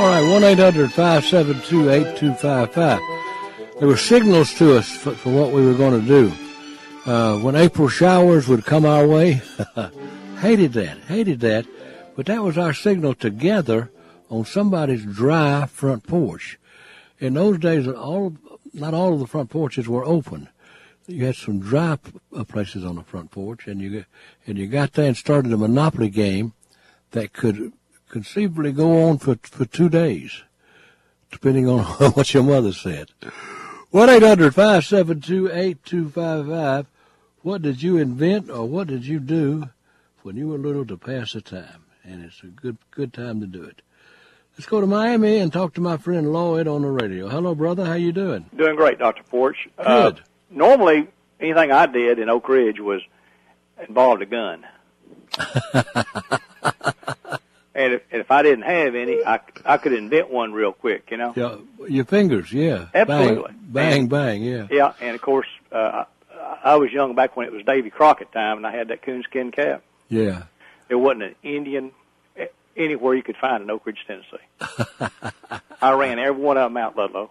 All right, 1-800-572-8255. There were signals to us for what we were going to do. When April showers would come our way, hated that. But that was our signal to gather on somebody's dry front porch. In those days, not all of the front porches were open. You had some dry places on the front porch, and you got there and started a Monopoly game that could conceivably go on for 2 days, depending on what your mother said. 1-800-572-8255. What did you invent or what did you do when you were little to pass the time? And it's a good time to do it. Let's go to Miami and talk to my friend Lloyd on the radio. Hello, brother. How you doing? Doing great, Dr. Porch. Good. Normally, anything I did in Oak Ridge involved a gun. And if I didn't have any, I could invent one real quick, you know? Yeah, your fingers, yeah. Absolutely. Bang, yeah. Yeah, and of course, I was young back when it was Davy Crockett time, and I had that coonskin cap. Yeah. There wasn't an Indian anywhere you could find in Oak Ridge, Tennessee. I ran every one of them out, Ludlow.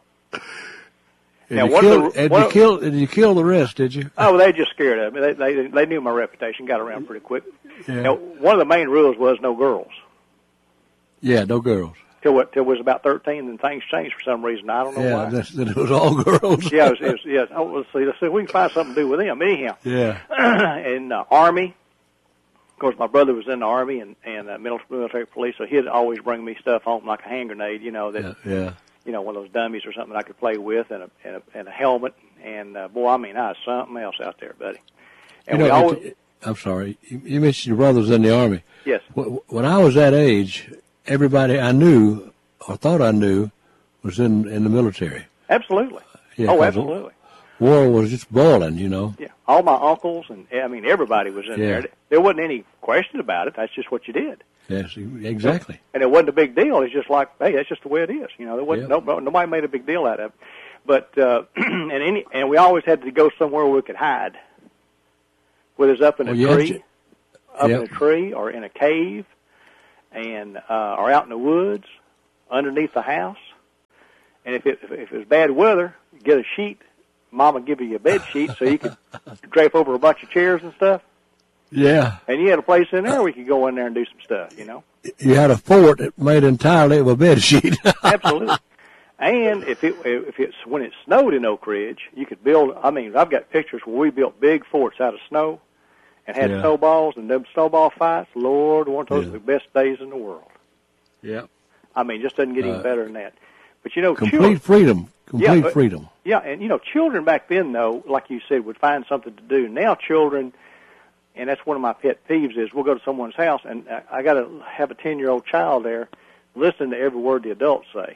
Did you kill the rest, did you? Oh, they just scared of me. They knew my reputation, got around pretty quick. Yeah. You know, one of the main rules was no girls. Yeah, no girls. Till was about 13, then things changed for some reason. I don't know why. Yeah, it was all girls. Yeah, it was. Oh, let's see. We can find something to do with them. Anyhow. Yeah. And Army. Of course, my brother was in the Army and military police, so he'd always bring me stuff home like a hand grenade, you know, that, yeah. You know, one of those dummies or something I could play with, and a helmet. And boy, I mean, I was something else out there, buddy. And I'm sorry. You mentioned your brother was in the Army. Yes. When I was that age, everybody I knew or thought I knew was in the military. Absolutely. Yeah, oh, absolutely. War was just boiling, you know. Yeah. All my uncles and everybody was in there. There wasn't any question about it. That's just what you did. Yes, exactly. And it wasn't a big deal. It's just like, hey, that's just the way it is. You know, there wasn't nobody made a big deal out of it. But and we always had to go somewhere where we could hide. Whether it's up in a tree, in a tree, or in a cave, and or out in the woods, underneath the house. And if it was bad weather, get a sheet. Mama give you a bed sheet so you could drape over a bunch of chairs and stuff. Yeah. And you had a place in there where you could go in there and do some stuff, you know. You had a fort made entirely of a bed sheet. Absolutely. And if it's when it snowed in Oak Ridge, you could build. I mean, I've got pictures where we built big forts out of snow, and had snowballs and them snowball fights. Lord, weren't those the best days in the world? Yeah. I mean, just doesn't get any better than that. But you know, complete freedom. Freedom. Yeah, and you know, children back then, though, like you said, would find something to do. Now, children. And that's one of my pet peeves is we'll go to someone's house, and I got to have a 10-year-old child there listening to every word the adults say.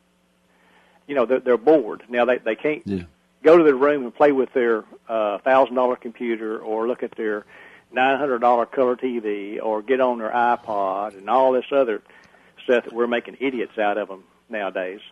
You know, they're bored. Now, they can't go to their room and play with their $1,000 computer or look at their $900 color TV or get on their iPod and all this other stuff that we're making idiots out of them nowadays.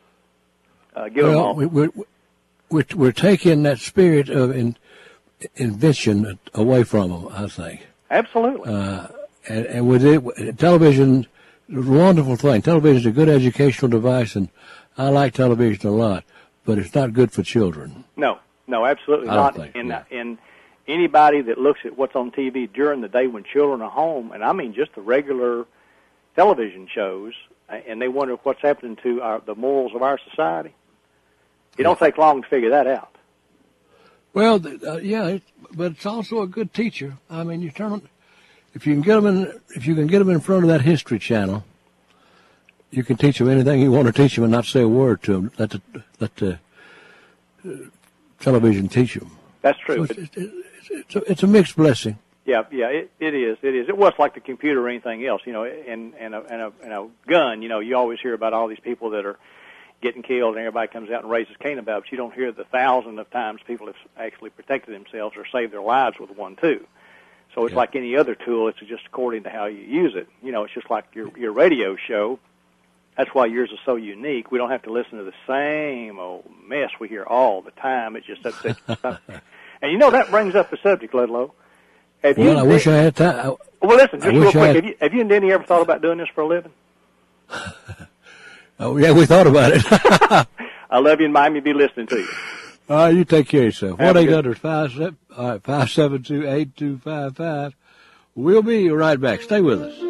We're taking that spirit of invention away from them, I think. Absolutely. And with it, television is a wonderful thing. Television is a good educational device, and I like television a lot, but it's not good for children. No, absolutely not. And anybody that looks at what's on TV during the day when children are home, and I mean just the regular television shows, and they wonder what's happening to the morals of our society, it don't take long to figure that out. Well, but it's also a good teacher. I mean, if you can get them in front of that History Channel, you can teach them anything you want to teach them and not say a word to them. Let the television teach them. That's true. So it's a mixed blessing. Yeah, it is. It was like the computer or anything else, you know, and a gun. You know, you always hear about all these people that are getting killed, and everybody comes out and raises Cain about it, but you don't hear the thousands of times people have actually protected themselves or saved their lives with one, too. So it's like any other tool. It's just according to how you use it. You know, it's just like your radio show. That's why yours is so unique. We don't have to listen to the same old mess we hear all the time. It's just upsets your stomach. And, you know, that brings up the subject, Ludlow. I wish I had time. Well, listen, just real quick. Have you and Denny ever thought about doing this for a living? Oh, yeah, we thought about it. I love you, and Miami be listening to you. All right, you take care of yourself. Have a good- 1-800-572-8255. We'll be right back. Stay with us.